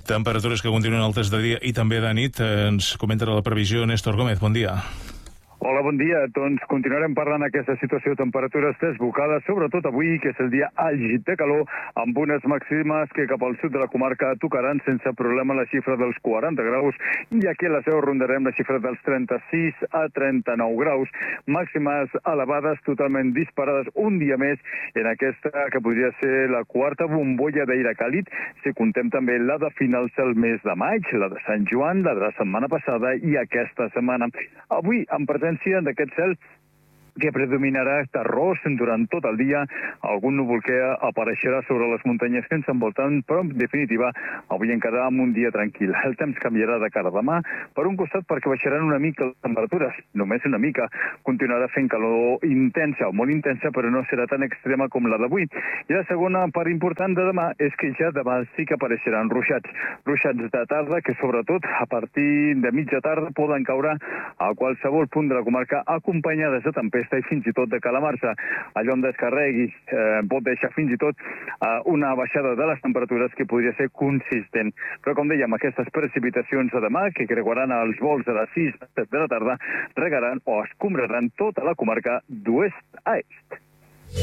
Temperatures que continuen altes de dia i també de nit. Ens comenta la previsió Néstor Gómez. Bon dia. Hola, bon dia. Doncs continuarem parlant d'aquesta situació de temperatures desbocades, sobretot avui, que és el dia àlgid de calor, amb unes màximes que cap al sud de la comarca tocaran sense problema la xifra dels 40 graus, i aquí a la Seu rondarem la xifra dels 36 a 39 graus. Màximes elevades, totalment disparades un dia més en aquesta que podria ser la quarta bombolla d'aire càlid, si contem també la de finals del mes de maig, la de Sant Joan, la de la setmana passada i aquesta setmana. Avui, en presència d'aquest cel que predominarà terrós durant tot el dia. Algun núvol que apareixerà sobre les muntanyes que ens envolten, però en definitiva avui encara amb un dia tranquil. El temps canviarà de cara a demà, per un costat perquè baixaran una mica les temperatures, només una mica. Continuarà fent calor intensa o molt intensa, però no serà tan extrema com la d'avui. I la segona part important de demà és que ja demà sí que apareixeran ruixats. Ruixats de tarda que sobretot a partir de mitja tarda poden caure a qualsevol punt de la comarca acompanyades de tempestes i fins i tot de calamarsa. Allò on descarregui pot deixar fins i tot una baixada de les temperatures que podria ser consistent. Però com dèiem, aquestes precipitacions de demà, que creuaran els vols de les 6 de la tarda, regaran o escombraran tota la comarca d'oest a est.